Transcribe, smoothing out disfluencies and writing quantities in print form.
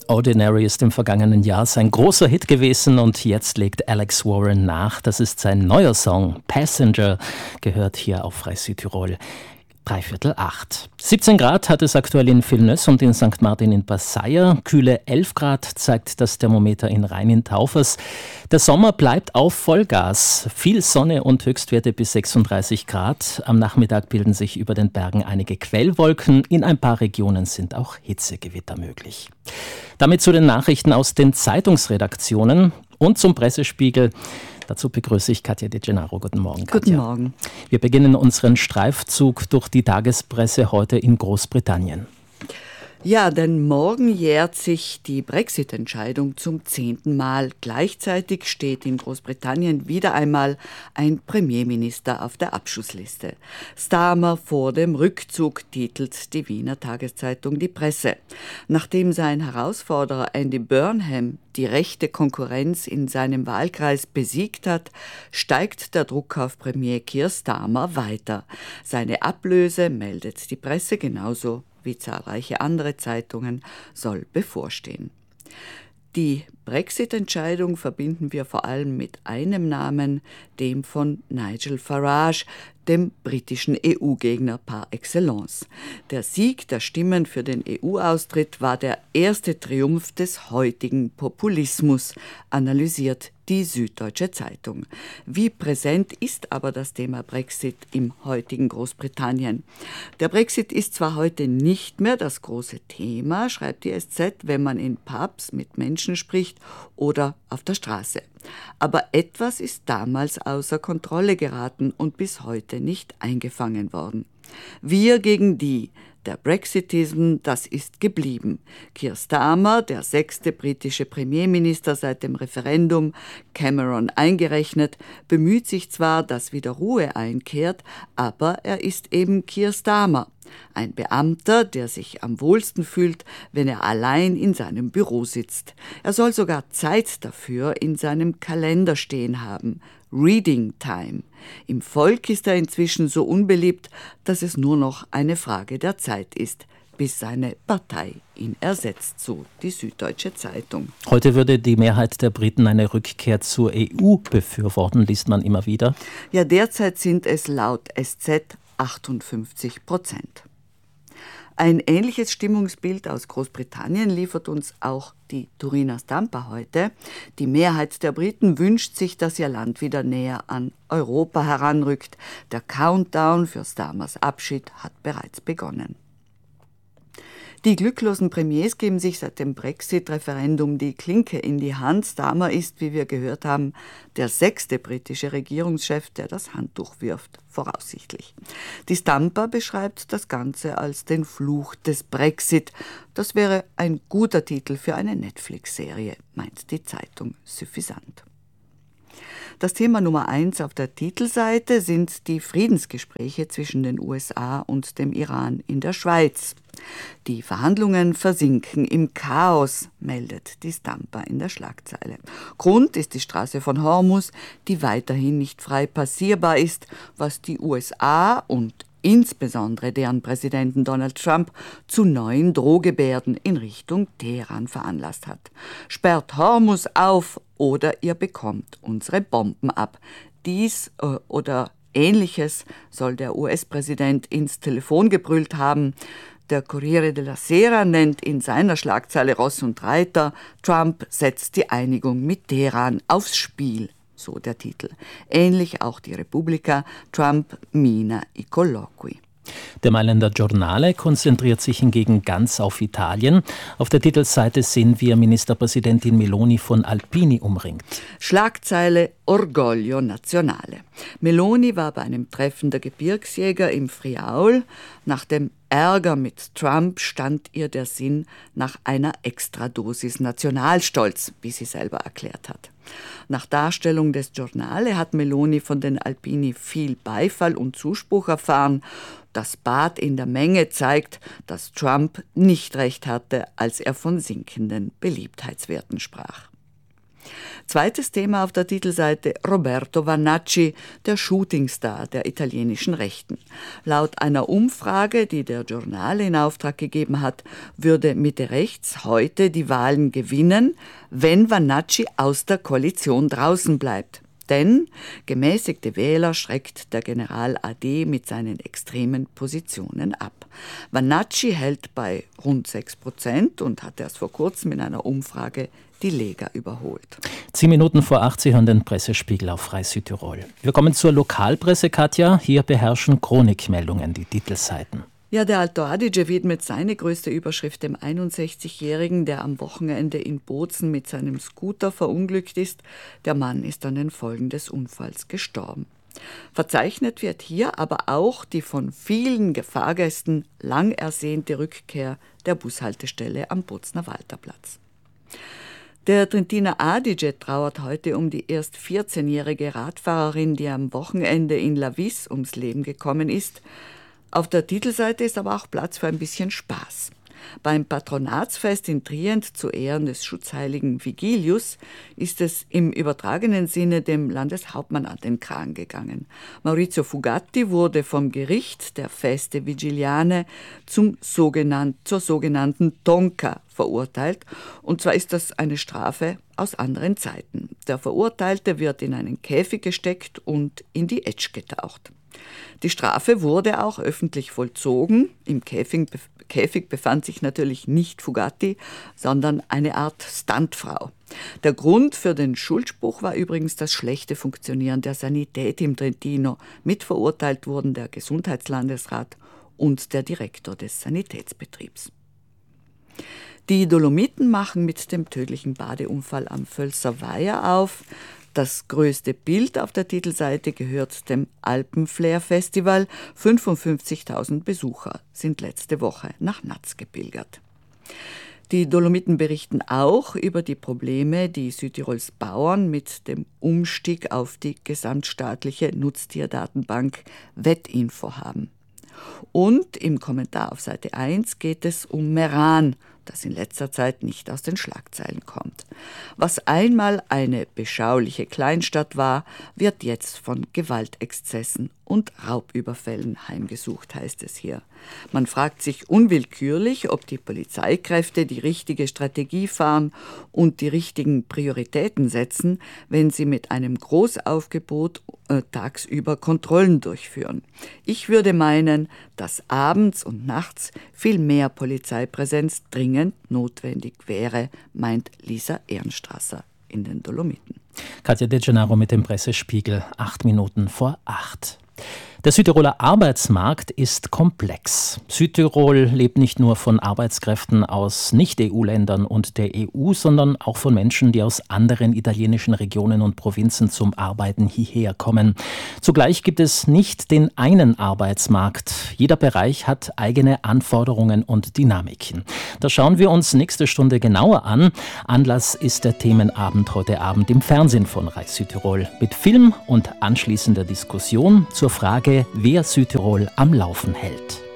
Ordinary ist im vergangenen Jahr sein großer Hit gewesen und jetzt legt Alex Warren nach. Das ist sein neuer Song. Passenger gehört hier auf Frei Südtirol. 7:45. 17 Grad hat es aktuell in Villeneuve und in St. Martin in Passaia. Kühle 11 Grad zeigt das Thermometer in Rhein in Taufers. Der Sommer bleibt auf Vollgas. Viel Sonne und Höchstwerte bis 36 Grad. Am Nachmittag bilden sich über den Bergen einige Quellwolken. In ein paar Regionen sind auch Hitzegewitter möglich. Damit zu den Nachrichten aus den Zeitungsredaktionen und zum Pressespiegel. Dazu begrüße ich Katja De Gennaro. Guten Morgen, Katja. Guten Morgen. Wir beginnen unseren Streifzug durch die Tagespresse heute in Großbritannien. Ja, denn morgen jährt sich die Brexit-Entscheidung zum 10. Mal. Gleichzeitig steht in Großbritannien wieder einmal ein Premierminister auf der Abschussliste. Starmer vor dem Rückzug, titelt die Wiener Tageszeitung Die Presse. Nachdem sein Herausforderer Andy Burnham die rechte Konkurrenz in seinem Wahlkreis besiegt hat, steigt der Druck auf Premier Keir Starmer weiter. Seine Ablöse, meldet die Presse, genauso wie zahlreiche andere Zeitungen, soll bevorstehen. Die Brexit-Entscheidung verbinden wir vor allem mit einem Namen, dem von Nigel Farage, dem britischen EU-Gegner par excellence. Der Sieg der Stimmen für den EU-Austritt war der erste Triumph des heutigen Populismus, analysiert die Süddeutsche Zeitung. Wie präsent ist aber das Thema Brexit im heutigen Großbritannien? Der Brexit ist zwar heute nicht mehr das große Thema, schreibt die SZ, wenn man in Pubs mit Menschen spricht oder auf der Straße. Aber etwas ist damals außer Kontrolle geraten und bis heute nicht eingefangen worden. Wir gegen die. Der Brexitism, das ist geblieben. Keir Starmer, der 6. britische Premierminister seit dem Referendum, Cameron eingerechnet, bemüht sich zwar, dass wieder Ruhe einkehrt, aber er ist eben Keir Starmer. Ein Beamter, der sich am wohlsten fühlt, wenn er allein in seinem Büro sitzt. Er soll sogar Zeit dafür in seinem Kalender stehen haben. Reading Time. Im Volk ist er inzwischen so unbeliebt, dass es nur noch eine Frage der Zeit ist, bis seine Partei ihn ersetzt, so die Süddeutsche Zeitung. Heute würde die Mehrheit der Briten eine Rückkehr zur EU befürworten, liest man immer wieder. Ja, derzeit sind es laut SZ 58%. Ein ähnliches Stimmungsbild aus Großbritannien liefert uns auch die Turiner Stampa heute. Die Mehrheit der Briten wünscht sich, dass ihr Land wieder näher an Europa heranrückt. Der Countdown für Starmers Abschied hat bereits begonnen. Die glücklosen Premiers geben sich seit dem Brexit-Referendum die Klinke in die Hand. Starmer ist, wie wir gehört haben, der 6. britische Regierungschef, der das Handtuch wirft, voraussichtlich. Die Stampa beschreibt das Ganze als den Fluch des Brexit. Das wäre ein guter Titel für eine Netflix-Serie, meint die Zeitung suffisant. Das Thema Nummer 1 auf der Titelseite sind die Friedensgespräche zwischen den USA und dem Iran in der Schweiz. Die Verhandlungen versinken im Chaos, meldet die Stampa in der Schlagzeile. Grund ist die Straße von Hormuz, die weiterhin nicht frei passierbar ist, was die USA und insbesondere deren Präsidenten Donald Trump zu neuen Drohgebärden in Richtung Teheran veranlasst hat. Sperrt Hormuz auf oder ihr bekommt unsere Bomben ab. Dies oder Ähnliches soll der US-Präsident ins Telefon gebrüllt haben. Der Corriere della Sera nennt in seiner Schlagzeile Ross und Reiter, Trump setzt die Einigung mit Teheran aufs Spiel, so der Titel. Ähnlich auch die Repubblica, Trump mina i colloqui. Der Mailänder Giornale konzentriert sich hingegen ganz auf Italien. Auf der Titelseite sehen wir Ministerpräsidentin Meloni von Alpini umringt. Schlagzeile Orgoglio Nazionale. Meloni war bei einem Treffen der Gebirgsjäger im Friaul. Nach dem Ärger mit Trump stand ihr der Sinn nach einer Extradosis Nationalstolz, wie sie selber erklärt hat. Nach Darstellung des Giornale hat Meloni von den Alpini viel Beifall und Zuspruch erfahren. Das Bad in der Menge zeigt, dass Trump nicht recht hatte, als er von sinkenden Beliebtheitswerten sprach. Zweites Thema auf der Titelseite: Roberto Vannacci, der Shootingstar der italienischen Rechten. Laut einer Umfrage, die der Giornale in Auftrag gegeben hat, würde Mitte Rechts heute die Wahlen gewinnen, wenn Vannacci aus der Koalition draußen bleibt. Denn gemäßigte Wähler schreckt der General AD mit seinen extremen Positionen ab. Vannacci hält bei rund 6% und hat erst vor kurzem in einer Umfrage die Lega überholt. 10 Minuten vor 8, Sie hören den Pressespiegel auf Frei Südtirol. Wir kommen zur Lokalpresse, Katja. Hier beherrschen Chronikmeldungen die Titelseiten. Ja, der Alto Adige widmet seine größte Überschrift dem 61-Jährigen, der am Wochenende in Bozen mit seinem Scooter verunglückt ist. Der Mann ist an den Folgen des Unfalls gestorben. Verzeichnet wird hier aber auch die von vielen Fahrgästen lang ersehnte Rückkehr der Bushaltestelle am Bozner Walterplatz. Der Trentiner Adige trauert heute um die erst 14-jährige Radfahrerin, die am Wochenende in Lavis ums Leben gekommen ist. Auf der Titelseite ist aber auch Platz für ein bisschen Spaß. Beim Patronatsfest in Trient zu Ehren des Schutzheiligen Vigilius ist es im übertragenen Sinne dem Landeshauptmann an den Kragen gegangen. Maurizio Fugatti wurde vom Gericht der Feste Vigiliane zur sogenannten Tonka verurteilt. Und zwar ist das eine Strafe aus anderen Zeiten. Der Verurteilte wird in einen Käfig gesteckt und in die Etsch getaucht. Die Strafe wurde auch öffentlich vollzogen. Im Käfig befand sich natürlich nicht Fugatti, sondern eine Art Stuntfrau. Der Grund für den Schuldspruch war übrigens das schlechte Funktionieren der Sanität im Trentino. Mitverurteilt wurden der Gesundheitslandesrat und der Direktor des Sanitätsbetriebs. Die Dolomiten machen mit dem tödlichen Badeunfall am Völser Weiher auf. Das größte Bild auf der Titelseite gehört dem Alpenflair-Festival. 55.000 Besucher sind letzte Woche nach Natz gepilgert. Die Dolomiten berichten auch über die Probleme, die Südtirols Bauern mit dem Umstieg auf die gesamtstaatliche Nutztierdatenbank Wettinfo haben. Und im Kommentar auf Seite 1 geht es um Meran, das in letzter Zeit nicht aus den Schlagzeilen kommt. Was einmal eine beschauliche Kleinstadt war, wird jetzt von Gewaltexzessen und Raubüberfällen heimgesucht, heißt es hier. Man fragt sich unwillkürlich, ob die Polizeikräfte die richtige Strategie fahren und die richtigen Prioritäten setzen, wenn sie mit einem Großaufgebot tagsüber Kontrollen durchführen. Ich würde meinen, dass abends und nachts viel mehr Polizeipräsenz dringend notwendig wäre, meint Lisa Ehrenstrasser in den Dolomiten. Katja De Gennaro mit dem Pressespiegel, 8 Minuten vor 8. Der Südtiroler Arbeitsmarkt ist komplex. Südtirol lebt nicht nur von Arbeitskräften aus Nicht-EU-Ländern und der EU, sondern auch von Menschen, die aus anderen italienischen Regionen und Provinzen zum Arbeiten hierher kommen. Zugleich gibt es nicht den einen Arbeitsmarkt. Jeder Bereich hat eigene Anforderungen und Dynamiken. Das schauen wir uns nächste Stunde genauer an. Anlass ist der Themenabend heute Abend im Fernsehen von RAI Südtirol mit Film und anschließender Diskussion zur Frage, wer Südtirol am Laufen hält.